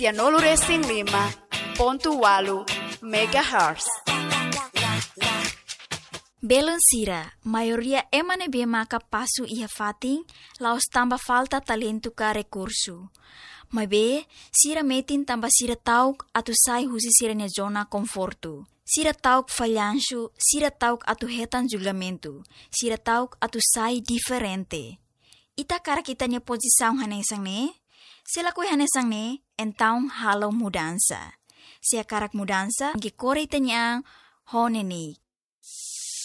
95.8 MHz. Belon sira, maioria emane be maka pasu ia fating, laos tamba falta talentu ka recurso. Mabe, sira metin tamba sira tauk atu sai husi sira nya zona conforto. Sira tauk falhanço, sira tauk atu hetan julgamento, sira tauk atu sai diferente. Ita cara kita nya posição hanesang ne? Sela kui hanesang ne, então halo mudança. Sia karak mudança, que kore itanyang honeni,